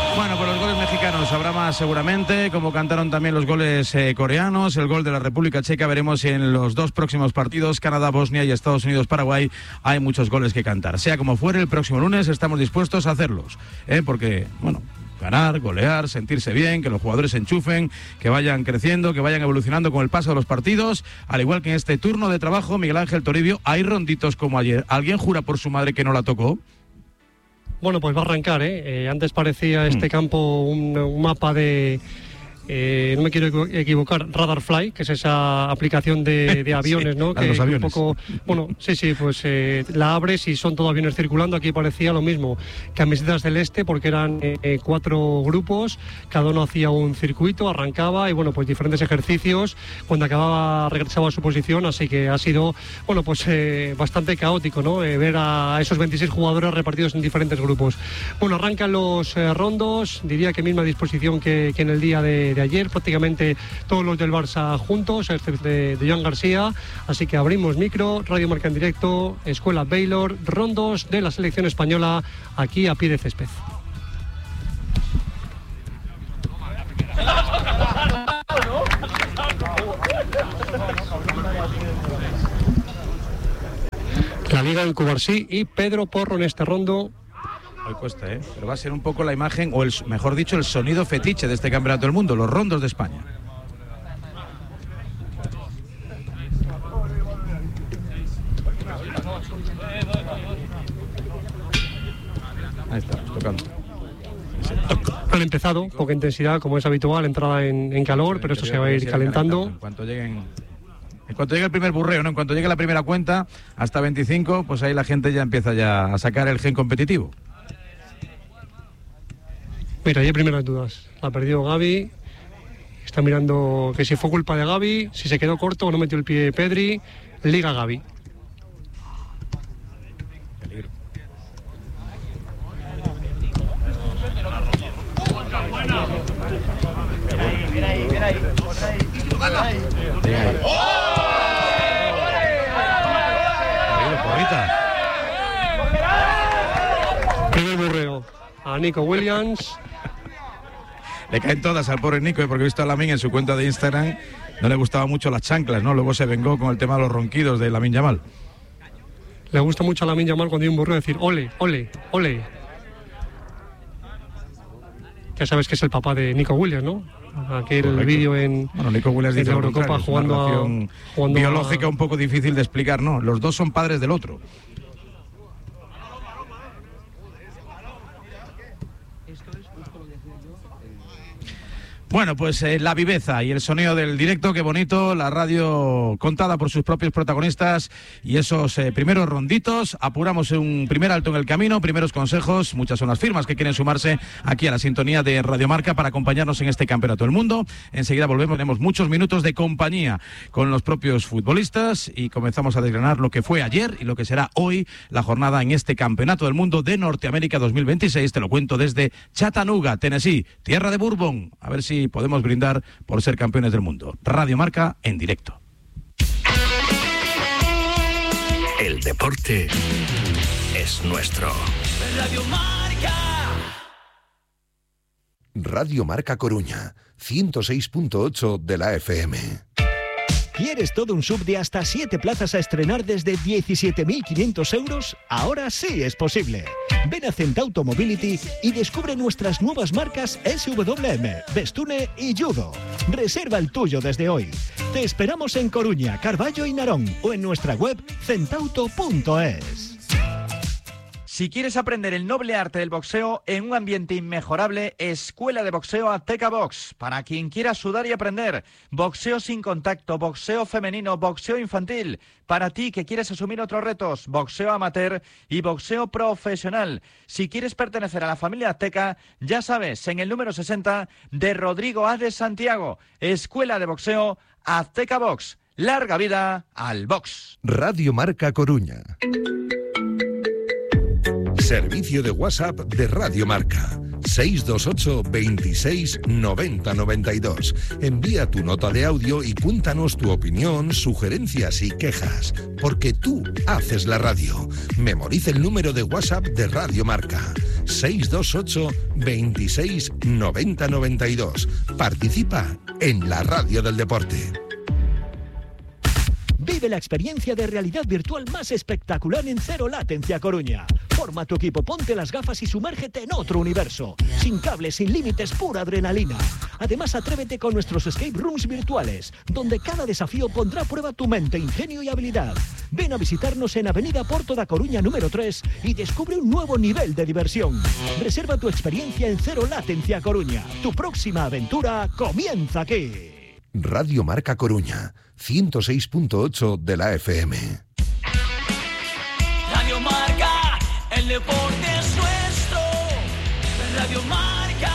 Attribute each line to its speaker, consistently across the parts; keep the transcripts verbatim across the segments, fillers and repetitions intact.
Speaker 1: Bueno, pues los goles mexicanos habrá más seguramente, como cantaron también los goles eh, coreanos, el gol de la República Checa. Veremos si en los dos próximos partidos, Canadá, Bosnia y Estados Unidos, Paraguay, hay muchos goles que cantar. Sea como fuere, el próximo lunes estamos dispuestos a hacerlos, ¿eh? Porque, bueno, ganar, golear, sentirse bien, que los jugadores se enchufen, que vayan creciendo, que vayan evolucionando con el paso de los partidos, al igual que en este turno de trabajo, Miguel Ángel Toribio, hay ronditos como ayer. ¿Alguien jura por su madre que no la tocó?
Speaker 2: Bueno, pues va a arrancar, ¿eh? eh antes parecía este mm. campo un, un mapa de... Eh, no me quiero equivocar, Radarfly, que es esa aplicación de, de aviones, sí, ¿no? Que,
Speaker 1: los aviones.
Speaker 2: Que un poco, bueno, sí, sí, pues eh, la abres y son todos aviones circulando. Aquí parecía lo mismo, camisetas del este, porque eran eh, cuatro grupos, cada uno hacía un circuito, arrancaba y bueno, pues diferentes ejercicios. Cuando acababa regresaba a su posición, así que ha sido, bueno, pues eh, bastante caótico, ¿no? Eh, ver a esos veintiséis jugadores repartidos en diferentes grupos. Bueno, arrancan los eh, rondos, diría que misma disposición que, que en el día de, de ayer, prácticamente todos los del Barça juntos, excepto de, de Joan García, así que abrimos micro, Radio Marca en directo, Escuela Baylor, rondos de la selección española, aquí a pie de césped. La Liga en Cubarsí y Pedro Porro en este rondo.
Speaker 1: Hoy cuesta, ¿eh? Pero va a ser un poco la imagen, o el, mejor dicho, el sonido fetiche de este campeonato del mundo, los rondos de España. Ahí está, tocando.
Speaker 2: Han empezado, poca intensidad, como es habitual, entrada en, en calor, pero esto se va a ir calentando.
Speaker 1: En cuanto lleguen... En cuanto llegue el primer burreo, ¿no? En cuanto llegue la primera cuenta, hasta veinticinco, pues ahí la gente ya empieza ya a sacar el gen competitivo.
Speaker 2: Mira, hay primeras dudas. La ha perdido Gavi. Está mirando que si fue culpa de Gavi, si se quedó corto o no metió el pie Pedri. Liga Gavi.
Speaker 1: Peligro. Mira ahí, mira ahí, mira ahí.
Speaker 2: Primer burreo a Nico Williams.
Speaker 1: Le caen todas al pobre Nico, porque he visto a Lamine en su cuenta de Instagram, no le gustaban mucho las chanclas, ¿no? Luego se vengó con el tema de los ronquidos de Lamine Yamal.
Speaker 2: Le gusta mucho a Lamine Yamal cuando hay un burreo decir ole, ole, ole. Ya sabes que es el papá de Nico Williams, ¿no? Aquel vídeo en,
Speaker 1: bueno, Nico Williams
Speaker 2: en
Speaker 1: dice
Speaker 2: la Eurocopa jugando
Speaker 1: una relación
Speaker 2: a, jugando
Speaker 1: biológica
Speaker 2: a...
Speaker 1: un poco difícil de explicar, ¿no? Los dos son padres del otro. Bueno, pues eh, la viveza y el sonido del directo, qué bonito, la radio contada por sus propios protagonistas y esos eh, primeros ronditos. Apuramos un primer alto en el camino, primeros consejos, muchas son las firmas que quieren sumarse aquí a la sintonía de Radio Marca para acompañarnos en este Campeonato del Mundo. Enseguida volvemos, tenemos muchos minutos de compañía con los propios futbolistas y comenzamos a desgranar lo que fue ayer y lo que será hoy la jornada en este Campeonato del Mundo de Norteamérica dos mil veintiséis. Te lo cuento desde Chattanooga, Tennessee, tierra de Bourbon. A ver si podemos brindar por ser campeones del mundo. Radio Marca en directo.
Speaker 3: El deporte es nuestro. Radio Marca.
Speaker 4: Radio Marca Coruña, ciento seis punto ocho de la F M.
Speaker 5: ¿Quieres todo un sub de hasta siete plazas a estrenar desde diecisiete mil quinientos euros? Ahora sí es posible. Ven a Centauto Mobility y descubre nuestras nuevas marcas S W M, Bestune y Yugo. Reserva el tuyo desde hoy. Te esperamos en Coruña, Carballo y Narón o en nuestra web centauto punto es.
Speaker 6: Si quieres aprender el noble arte del boxeo en un ambiente inmejorable, Escuela de Boxeo Azteca Box. Para quien quiera sudar y aprender, boxeo sin contacto, boxeo femenino, boxeo infantil. Para ti que quieres asumir otros retos, boxeo amateur y boxeo profesional. Si quieres pertenecer a la familia Azteca, ya sabes, en el número sesenta de Rodrigo A. de Santiago, Escuela de Boxeo Azteca Box. Larga vida al box.
Speaker 4: Radio Marca Coruña. Servicio de WhatsApp de Radio Marca. seis dos ocho, veintiséis, noventa, noventa y dos. Envía tu nota de audio y cuéntanos tu opinión, sugerencias y quejas. Porque tú haces la radio. Memoriza el número de WhatsApp de Radio Marca. seis dos ocho, veintiséis, noventa, noventa y dos. Participa en la radio del deporte.
Speaker 5: Vive la experiencia de realidad virtual más espectacular en Cero Latency a Coruña. Forma tu equipo, ponte las gafas y sumérgete en otro universo. Sin cables, sin límites, pura adrenalina. Además, atrévete con nuestros escape rooms virtuales, donde cada desafío pondrá a prueba tu mente, ingenio y habilidad. Ven a visitarnos en Avenida Porto da Coruña número tres y descubre un nuevo nivel de diversión. Reserva tu experiencia en Cero Latency a Coruña. Tu próxima aventura comienza aquí.
Speaker 4: Radio Marca Coruña, ciento seis punto ocho de la F M.
Speaker 7: Radio Marca, el deporte es nuestro. Radio Marca.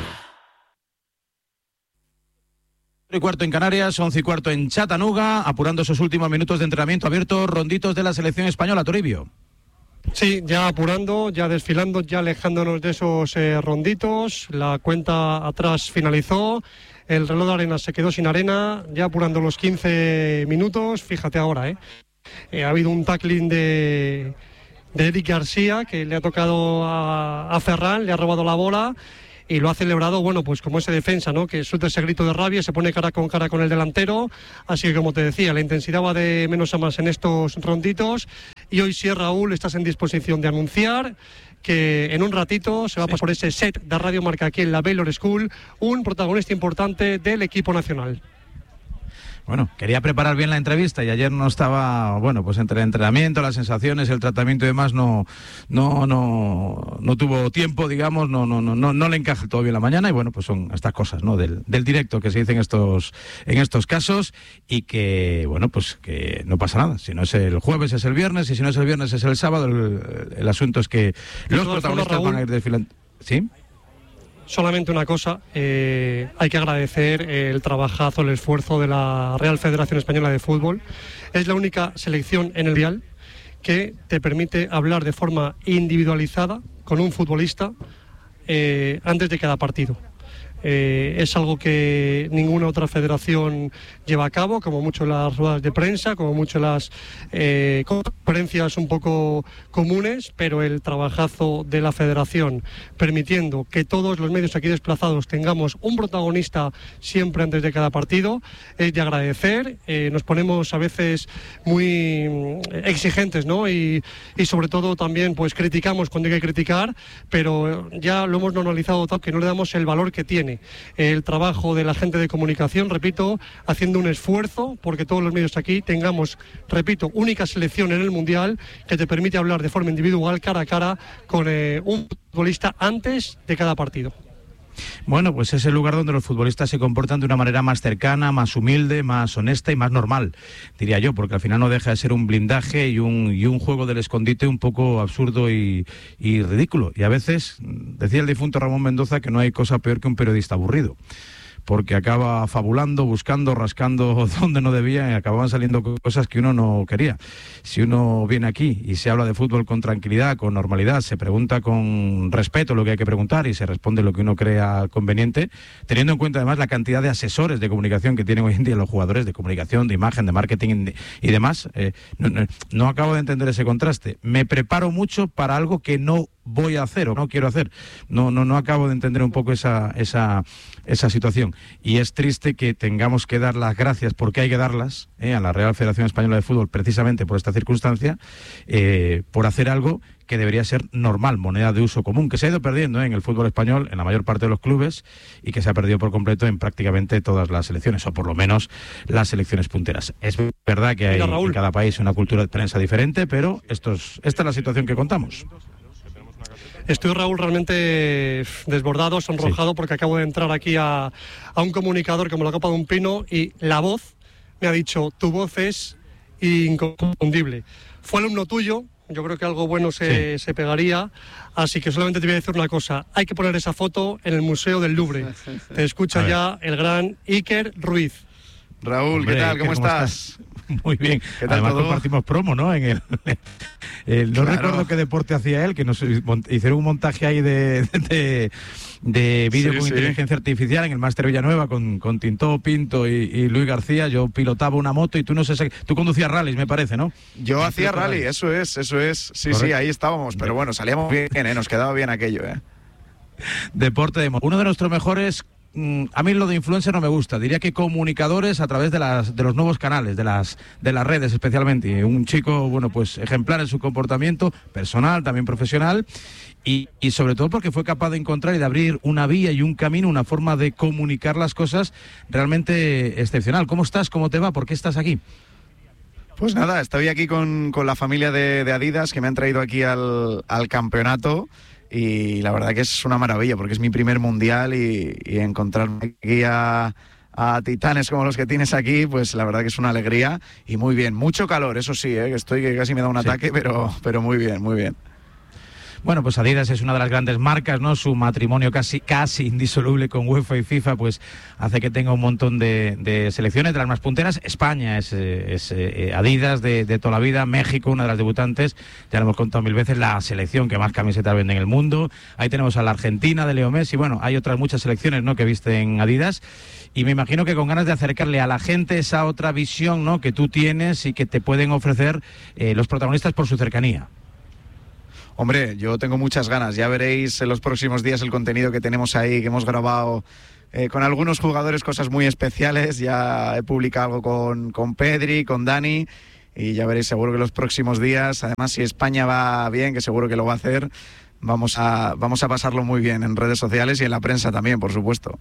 Speaker 1: Y cuarto en Canarias, once y cuarto en Chattanooga, apurando esos últimos minutos de entrenamiento abierto, ronditos de la selección española, Toribio.
Speaker 2: Sí, ya apurando, ya desfilando, ya alejándonos de esos eh, ronditos. La cuenta atrás finalizó. El reloj de arena se quedó sin arena, ya apurando los quince minutos. Fíjate ahora, ¿eh? eh ha habido un tackling de, de Eric García, que le ha tocado a, a Ferran, le ha robado la bola y lo ha celebrado, bueno, pues como ese defensa, ¿no? Que suelta ese grito de rabia, se pone cara con cara con el delantero. Así que, como te decía, la intensidad va de menos a más en estos ronditos. Y hoy sí, Raúl, estás en disposición de anunciar que en un ratito se va a pasar por ese set de Radio Marca aquí en la Baylor School, un protagonista importante del equipo nacional.
Speaker 1: Bueno, quería preparar bien la entrevista y ayer no estaba, bueno, pues entre el entrenamiento, las sensaciones, el tratamiento y demás, no, no, no, no tuvo tiempo, digamos, no, no, no, no, no le encaja todo bien la mañana y bueno, pues son estas cosas, ¿no? Del, del directo que se dice en estos, en estos casos y que, bueno, pues que no pasa nada. Si no es el jueves es el viernes y si no es el viernes es el sábado. El, el asunto es que los protagonistas van a ir desfilando. ¿Sí?
Speaker 2: Solamente una cosa, eh, hay que agradecer el trabajazo, el esfuerzo de la Real Federación Española de Fútbol. Es la única selección en el Mundial que te permite hablar de forma individualizada con un futbolista eh, antes de cada partido. Eh, es algo que ninguna otra federación lleva a cabo, como mucho las ruedas de prensa, como mucho las eh, conferencias un poco comunes, pero el trabajazo de la federación permitiendo que todos los medios aquí desplazados tengamos un protagonista siempre antes de cada partido es de agradecer. Eh, nos ponemos a veces muy exigentes, ¿no? Y, y sobre todo también pues criticamos cuando hay que criticar, pero ya lo hemos normalizado tanto que no le damos el valor que tiene el trabajo de la gente de comunicación, repito, haciendo un esfuerzo porque todos los medios aquí tengamos, repito, única selección en el Mundial que te permite hablar de forma individual, cara a cara, con eh, un futbolista antes de cada partido.
Speaker 1: Bueno, pues es el lugar donde los futbolistas se comportan de una manera más cercana, más humilde, más honesta y más normal, diría yo, porque al final no deja de ser un blindaje y un, y un juego del escondite un poco absurdo y, y ridículo. Y a veces, decía el difunto Ramón Mendoza, que no hay cosa peor que un periodista aburrido, porque acaba fabulando, buscando, rascando donde no debía y acababan saliendo cosas que uno no quería. Si uno viene aquí y se habla de fútbol con tranquilidad, con normalidad, se pregunta con respeto lo que hay que preguntar y se responde lo que uno crea conveniente, teniendo en cuenta además la cantidad de asesores de comunicación que tienen hoy en día los jugadores, de comunicación, de imagen, de marketing y demás, eh, no, no, no acabo de entender ese contraste. Me preparo mucho para algo que no voy a hacer o no quiero hacer. No, no, no acabo de entender un poco esa, esa, esa situación. Y es triste que tengamos que dar las gracias, porque hay que darlas, eh, a la Real Federación Española de Fútbol, precisamente por esta circunstancia, eh, por hacer algo que debería ser normal, moneda de uso común, que se ha ido perdiendo eh, en el fútbol español, en la mayor parte de los clubes, y que se ha perdido por completo en prácticamente todas las selecciones, o por lo menos las selecciones punteras. Es verdad que hay Mira, en cada país una cultura de prensa diferente, pero esto es, esta es la situación que contamos.
Speaker 2: Estoy, Raúl, realmente desbordado, sonrojado, sí, porque acabo de entrar aquí a, a un comunicador como la copa de un pino y la voz me ha dicho, tu voz es inconfundible. Fue alumno tuyo, yo creo que algo bueno se, sí. se pegaría, así que solamente te voy a decir una cosa, hay que poner esa foto en el Museo del Louvre. Te escucha ya el gran Iker Ruiz.
Speaker 8: Raúl,
Speaker 1: Hombre,
Speaker 8: ¿qué tal? ¿Cómo,
Speaker 1: ¿cómo
Speaker 8: estás?
Speaker 1: estás? Muy bien.
Speaker 8: ¿Qué tal
Speaker 1: Además
Speaker 8: todo?
Speaker 1: compartimos promo, ¿no? En el, el no
Speaker 8: Claro.
Speaker 1: recuerdo qué deporte hacía él, que nos hicieron un montaje ahí de, de, de vídeo
Speaker 8: Sí,
Speaker 1: con
Speaker 8: sí.
Speaker 1: inteligencia artificial en el Máster Villanueva con, con Tintó, Pinto y, y Luis García. Yo pilotaba una moto y tú no sé si, tú conducías rallies, me parece, ¿no?
Speaker 8: Yo hacía
Speaker 1: Piloto
Speaker 8: rally, eso es, eso es. Sí,
Speaker 1: Correcto.
Speaker 8: sí, ahí estábamos, pero bueno, salíamos bien, ¿eh? Nos quedaba bien aquello, ¿eh?
Speaker 1: Deporte de moto. Uno de nuestros mejores, mm, a mí lo de influencer no me gusta, diría que comunicadores a través de las de los nuevos canales, de las de las redes especialmente. Un chico, bueno, pues ejemplar en su comportamiento personal, también profesional, y, y sobre todo porque fue capaz de encontrar y de abrir una vía y un camino, una forma de comunicar las cosas realmente excepcional. ¿Cómo estás? ¿Cómo te va? ¿Por qué estás aquí?
Speaker 8: Pues nada, estoy aquí con, con la familia de, de Adidas que me han traído aquí al, al campeonato. Y la verdad que es una maravilla porque es mi primer mundial y, y encontrarme aquí a, a titanes como los que tienes aquí, pues la verdad que es una alegría y muy bien. Mucho calor, eso sí, ¿eh? que estoy que casi me da un
Speaker 1: Sí.
Speaker 8: ataque, pero, pero muy bien, muy bien.
Speaker 1: Bueno, pues Adidas es una de las grandes marcas, ¿no? Su matrimonio casi casi indisoluble con UEFA y FIFA, pues hace que tenga un montón de, de selecciones de las más punteras. España es, eh, es eh, Adidas de, de toda la vida. México, una de las debutantes, ya lo hemos contado mil veces, la selección que más camisetas vende en el mundo. Ahí tenemos a la Argentina de Leo Messi. Bueno, hay otras muchas selecciones, ¿no?, que visten Adidas. Y me imagino que con ganas de acercarle a la gente esa otra visión, ¿no?, que tú tienes y que te pueden ofrecer eh, los protagonistas por su cercanía.
Speaker 8: Hombre, yo tengo muchas ganas. Ya veréis en los próximos días el contenido que tenemos ahí, que hemos grabado eh, con algunos jugadores, cosas muy especiales. Ya he publicado algo con, con Pedri, con Dani, y ya veréis seguro que los próximos días, además si España va bien, que seguro que lo va a hacer, vamos a, vamos a pasarlo muy bien en redes sociales y en la prensa también, por supuesto.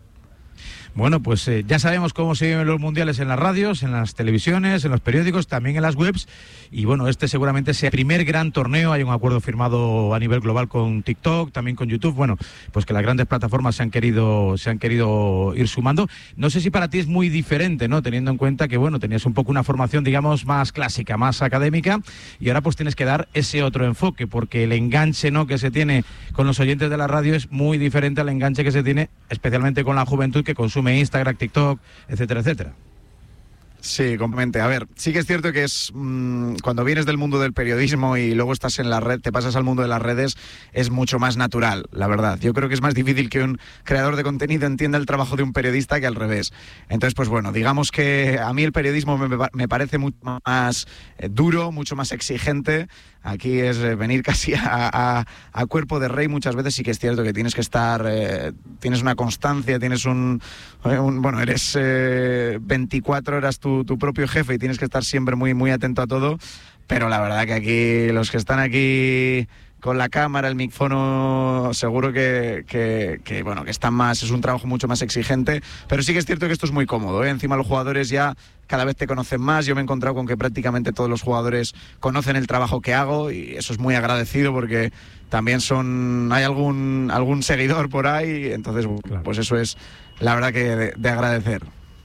Speaker 1: Bueno, pues eh, ya sabemos cómo se viven los mundiales en las radios, en las televisiones, en los periódicos, también en las webs. Y bueno, este seguramente sea el primer gran torneo. Hay un acuerdo firmado a nivel global con TikTok, también con YouTube. Bueno, pues que las grandes plataformas se han querido, se han querido ir sumando. No sé si para ti es muy diferente, ¿no? Teniendo en cuenta que, bueno, tenías un poco una formación, digamos, más clásica, más académica, y ahora pues tienes que dar ese otro enfoque, porque el enganche, ¿no?, que se tiene con los oyentes de la radio es muy diferente al enganche que se tiene especialmente con la juventud que consume Instagram, TikTok, etcétera, etcétera.
Speaker 8: Sí, completamente. A ver, sí que es cierto que es mmm, cuando vienes del mundo del periodismo y luego estás en la red, te pasas al mundo de las redes, es mucho más natural, la verdad. Yo creo que es más difícil que un creador de contenido entienda el trabajo de un periodista que al revés. Entonces, pues bueno, digamos que a mí el periodismo me, me parece mucho más eh, duro, mucho más exigente. Aquí es eh, venir casi a, a, a cuerpo de rey. Muchas veces sí que es cierto que tienes que estar, eh, tienes una constancia, tienes un, un bueno, eres eh, veinticuatro horas tu, tu propio jefe y tienes que estar siempre muy, muy atento a todo. Pero la verdad que aquí, los que están aquí con la cámara, el micrófono, seguro que, que, que, bueno, que están más, es un trabajo mucho más exigente, pero sí que es cierto que esto es muy cómodo, ¿eh? Encima los jugadores ya cada vez te conocen más. Yo me he encontrado con que prácticamente todos los jugadores conocen el trabajo que hago y eso es muy agradecido porque también son, hay algún, algún seguidor por ahí, entonces claro, pues eso es la verdad que de, de agradecer.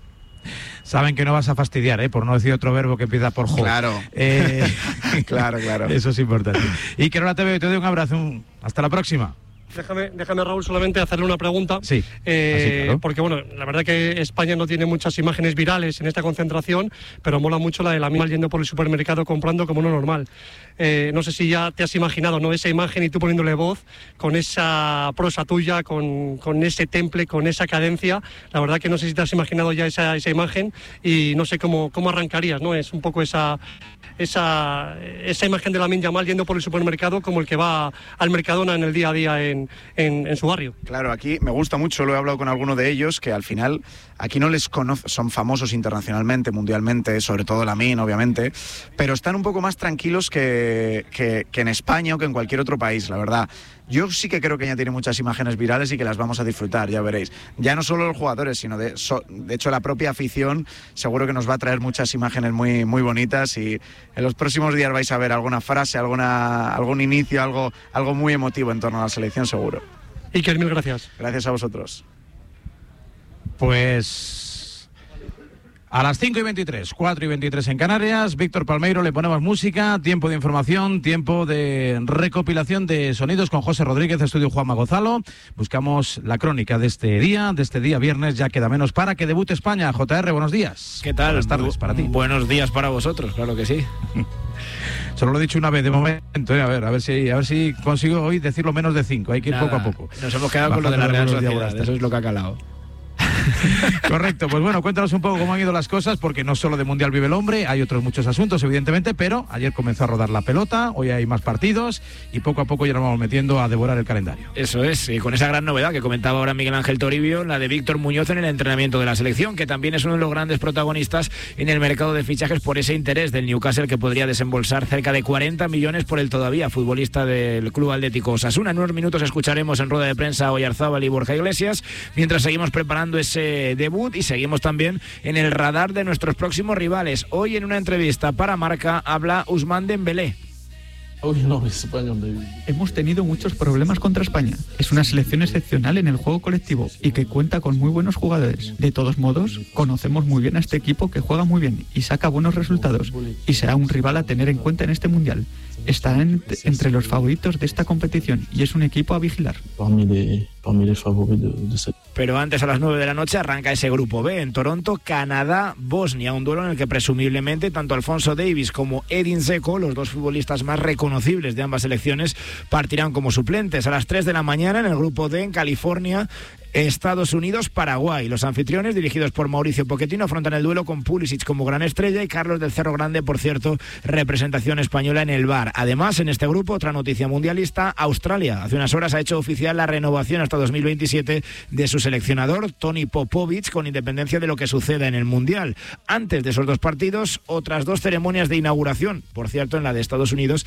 Speaker 1: Saben que no vas a fastidiar, ¿eh?, por no decir otro verbo que empieza por jo.
Speaker 8: Claro.
Speaker 1: Eh,
Speaker 8: claro, claro.
Speaker 1: Eso es importante. Y que ahora te veo y te doy un abrazo. Un... Hasta la próxima.
Speaker 2: Déjame, déjame, Raúl, solamente hacerle una pregunta.
Speaker 1: Sí,
Speaker 2: eh,
Speaker 1: así, claro.
Speaker 2: Porque, bueno, la verdad que España no tiene muchas imágenes virales en esta concentración, pero mola mucho la de la misma yendo por el supermercado comprando como no normal. Eh, no sé si ya te has imaginado, ¿no?, esa imagen y tú poniéndole voz con esa prosa tuya, con, con ese temple, con esa cadencia. La verdad que no sé si te has imaginado ya esa, esa imagen y no sé cómo, cómo arrancarías, ¿no? Es un poco esa... Esa, esa imagen de Lamine Yamal yendo por el supermercado como el que va al Mercadona en el día a día en, en, en su barrio.
Speaker 8: Claro, aquí me gusta mucho, lo he hablado con alguno de ellos, que al final aquí no les conoce, son famosos internacionalmente, mundialmente, sobre todo Lamine, obviamente, pero están un poco más tranquilos que, que, que en España o que en cualquier otro país, la verdad. Yo sí que creo que ya tiene muchas imágenes virales y que las vamos a disfrutar, ya veréis. Ya no solo los jugadores, sino de, so, de hecho la propia afición seguro que nos va a traer muchas imágenes muy, muy bonitas y en los próximos días vais a ver alguna frase, alguna, algún inicio, algo, algo muy emotivo en torno a la selección seguro.
Speaker 2: Iker, mil gracias.
Speaker 8: Gracias a vosotros.
Speaker 1: Pues... A las cinco y veintitrés, cuatro y veintitrés en Canarias, Víctor Palmeiro, le ponemos música, tiempo de información, tiempo de recopilación de sonidos con José Rodríguez, estudio Juanma Gonzalo. Buscamos la crónica de este día, de este día viernes, ya queda menos para que debute España. J R, buenos días.
Speaker 9: ¿Qué tal?
Speaker 1: Buenas tardes para ti.
Speaker 9: Buenos días para vosotros, claro que sí.
Speaker 1: Solo lo he dicho una vez de momento, ¿eh? a ver, a ver si, a ver si consigo hoy decirlo menos de cinco. Hay que ir
Speaker 9: Nada,
Speaker 1: poco a poco.
Speaker 9: Nos hemos quedado con lo de la Real Sociedad, eso es lo que ha calado.
Speaker 1: Correcto, pues bueno, cuéntanos un poco cómo han ido las cosas, porque no solo de Mundial vive el hombre, hay otros muchos asuntos, evidentemente, pero ayer comenzó a rodar la pelota, hoy hay más partidos y poco a poco ya nos vamos metiendo a devorar el calendario.
Speaker 9: Eso es, y con esa gran novedad que comentaba ahora Miguel Ángel Toribio, la de Víctor Muñoz en el entrenamiento de la selección, que también es uno de los grandes protagonistas en el mercado de fichajes por ese interés del Newcastle, que podría desembolsar cerca de cuarenta millones por el todavía futbolista del Club Atlético Osasuna. En unos minutos escucharemos en rueda de prensa a Oyarzábal y Borja Iglesias, mientras seguimos preparando ese debut y seguimos también en el radar de nuestros próximos rivales. Hoy en una entrevista para Marca habla Ousmane Dembélé.
Speaker 10: Hemos tenido muchos problemas contra España. Es una selección excepcional en el juego colectivo y que cuenta con muy buenos jugadores. De todos modos, conocemos muy bien a este equipo que juega muy bien y saca buenos resultados, y será un rival a tener en cuenta en este Mundial. Está en, entre los favoritos de esta competición y es un equipo a vigilar.
Speaker 9: Pero antes, a las nueve de la noche, arranca ese grupo B en Toronto, Canadá, Bosnia, un duelo en el que presumiblemente tanto Alphonso Davies como Edin Dzeko, los dos futbolistas más reconocibles de ambas selecciones, partirán como suplentes. A las tres de la mañana en el grupo D en California, Estados Unidos, Paraguay. Los anfitriones, dirigidos por Mauricio Pochettino, afrontan el duelo con Pulisic como gran estrella y Carlos del Cerro Grande, por cierto, representación española en el V A R. Además, en este grupo, otra noticia mundialista: Australia hace unas horas ha hecho oficial la renovación hasta dos mil veintisiete de su seleccionador, Tony Popovic, con independencia de lo que suceda en el Mundial. Antes de esos dos partidos, otras dos ceremonias de inauguración, por cierto, en la de Estados Unidos